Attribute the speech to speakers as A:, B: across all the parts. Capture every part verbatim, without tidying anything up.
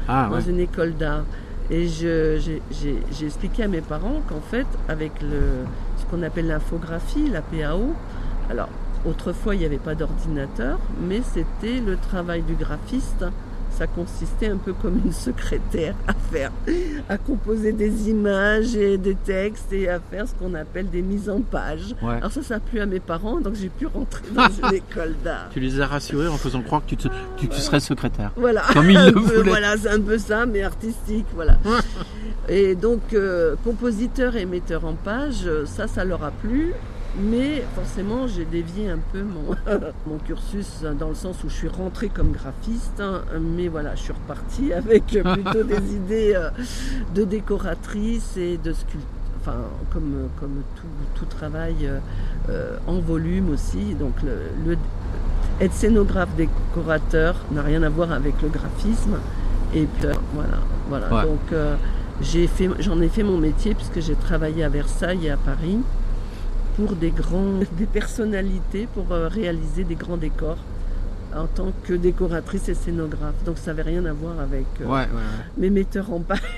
A: ah,
B: dans
A: ouais.
B: une école d'art. Et je, j'ai, j'ai, j'ai expliqué à mes parents qu'en fait, avec le, ce qu'on appelle l'infographie, la P A O, alors autrefois il n'y avait pas d'ordinateur, mais c'était le travail du graphiste. Ça consistait un peu comme une secrétaire à faire, à composer des images et des textes et à faire ce qu'on appelle des mises en page.
A: Ouais.
B: Alors ça, ça a plu à mes parents, donc j'ai pu rentrer dans une école d'art.
A: Tu les as rassurés en faisant croire que tu, te, que tu
B: voilà.
A: serais secrétaire.
B: Voilà,
A: Comme ils
B: un
A: le
B: peu,
A: voulaient.
B: voilà, c'est un peu ça, mais artistique, voilà. Et donc, euh, compositeur et metteur en page, ça, ça leur a plu. Mais forcément, j'ai dévié un peu mon, mon cursus dans le sens où je suis rentrée comme graphiste. Hein, mais voilà, je suis repartie avec plutôt des idées euh, de décoratrice et de sculpteur. Enfin, comme, comme tout, tout travail euh, en volume aussi. Donc, le, le, être scénographe décorateur n'a rien à voir avec le graphisme. Et puis, euh, voilà. voilà.
A: Ouais.
B: Donc, euh, j'ai fait, j'en ai fait mon métier puisque j'ai travaillé à Versailles et à Paris pour des grands, des personnalités, pour euh, réaliser des grands décors en tant que décoratrice et scénographe. Donc ça n'avait rien à voir avec euh,
A: ouais, ouais, ouais.
B: mes metteurs en page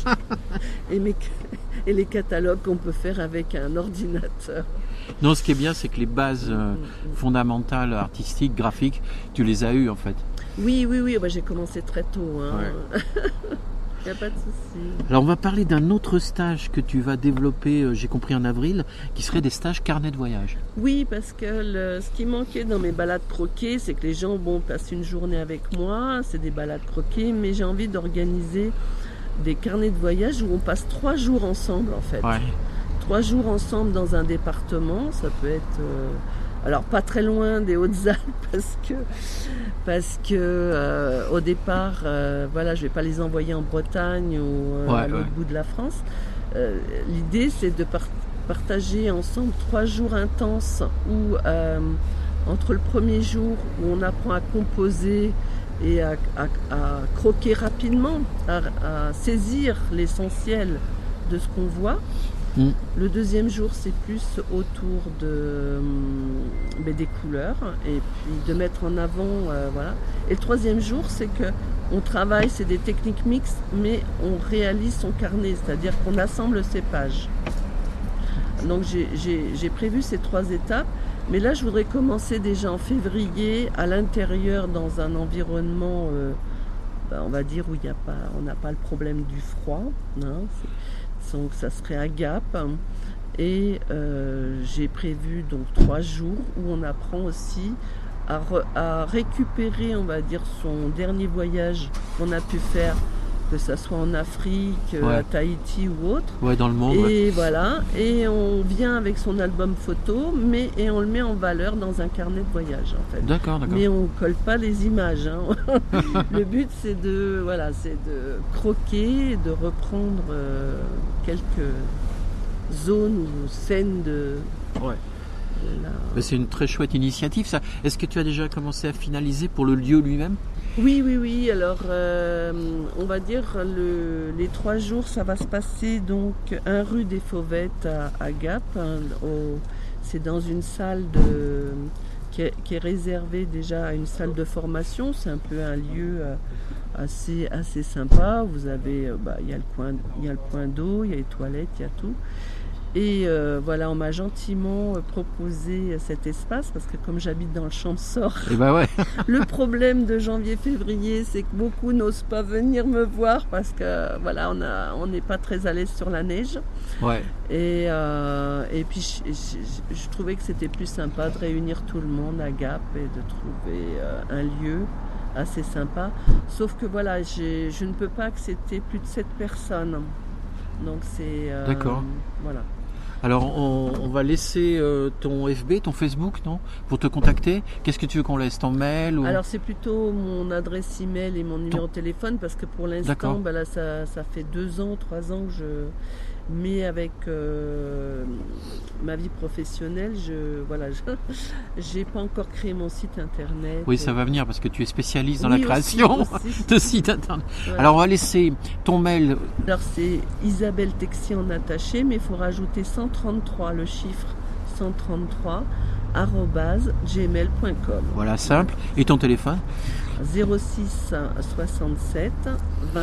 B: et, mes, et les catalogues qu'on peut faire avec un ordinateur.
A: Non, ce qui est bien, c'est que les bases euh, fondamentales, artistiques, graphiques, tu les as eues en fait.
B: Oui, oui, oui, bah, j'ai commencé très tôt. Hein.
A: Ouais.
B: Il n'y a pas de souci.
A: Alors on va parler d'un autre stage que tu vas développer, euh, j'ai compris en avril, qui serait des stages carnet de voyage.
B: Oui, parce que le, ce qui manquait dans mes balades croquées, c'est que les gens bon, passent une journée avec moi, c'est des balades croquées, mais j'ai envie d'organiser des carnets de voyage où on passe trois jours ensemble en fait.
A: Ouais.
B: Trois jours ensemble dans un département, ça peut être... Euh, alors pas très loin des Hautes-Alpes parce que parce que euh, au départ euh, voilà je vais pas les envoyer en Bretagne ou euh,
A: ouais,
B: à l'autre
A: ouais.
B: bout de la France. Euh, l'idée c'est de par- partager ensemble trois jours intenses où euh, entre le premier jour où on apprend à composer et à, à, à croquer rapidement, à, à saisir l'essentiel de ce qu'on voit.
A: Mmh.
B: Le deuxième jour, c'est plus autour de, ben, des couleurs et puis de mettre en avant, euh, voilà. Et le troisième jour, c'est que on travaille, c'est des techniques mixtes, mais on réalise son carnet, c'est-à-dire qu'on assemble ses pages. Donc j'ai, j'ai, j'ai prévu ces trois étapes, mais là, je voudrais commencer déjà en février à l'intérieur dans un environnement, euh, ben, on va dire où il y a pas, on n'a pas le problème du froid. Hein, c'est, donc ça serait à Gap et euh, j'ai prévu donc trois jours où on apprend aussi à, re, à récupérer on va dire son dernier voyage qu'on a pu faire, que ça soit en Afrique, ouais. à Tahiti ou autre.
A: Ouais, dans le monde.
B: Et
A: ouais.
B: voilà, et on vient avec son album photo, mais et on le met en valeur dans un carnet de voyage en fait.
A: D'accord, d'accord.
B: Mais on colle pas les images. Hein. Le but c'est de voilà, c'est de croquer, de reprendre euh, quelques zones ou scènes de.
A: Ouais. La... C'est une très chouette initiative, ça. Est-ce que tu as déjà commencé à finaliser pour le lieu lui-même ?
B: Oui, oui, oui. Alors, euh, on va dire le, les trois jours, ça va se passer donc un rue des Fauvettes à, à Gap. Hein, au, c'est dans une salle de, qui, est, qui est réservée déjà à une salle de formation. C'est un peu un lieu euh, assez, assez sympa. Vous avez, euh, bah, il y a le coin, il y a le point d'eau, il y a les toilettes, il y a tout. Et euh, voilà, on m'a gentiment proposé cet espace parce que comme j'habite dans le Champsaur,
A: et bah ouais.
B: Le problème de janvier-février, c'est que beaucoup n'osent pas venir me voir parce que voilà, on a, on n'est pas très à l'aise sur la neige.
A: Ouais.
B: Et, euh, et puis je, je, je trouvais que c'était plus sympa de réunir tout le monde à Gap et de trouver euh, un lieu assez sympa. Sauf que voilà, j'ai, je ne peux pas accepter plus de sept personnes. Donc c'est... Euh,
A: D'accord.
B: Voilà.
A: Alors, on, on va laisser euh, ton F B, ton Facebook, non ? Pour te contacter. Qu'est-ce que tu veux qu'on laisse ? Ton mail ou...
B: Alors, c'est plutôt mon adresse email et mon numéro de téléphone parce que pour l'instant, bah là, ça, ça fait deux ans, trois ans que je... Mais avec euh, ma vie professionnelle, je voilà, je n'ai pas encore créé mon site internet.
A: Oui, ça va venir parce que tu es spécialiste dans
B: oui,
A: la création
B: aussi, aussi.
A: de sites internet.
B: Voilà.
A: Alors, on va laisser ton mail.
B: Alors, c'est Isabelle Texier en attaché, mais il faut rajouter cent trente-trois, le chiffre cent trente-trois, arobase gmail point com.
A: Voilà, simple. Et ton téléphone ?
B: zéro six soixante-sept vingt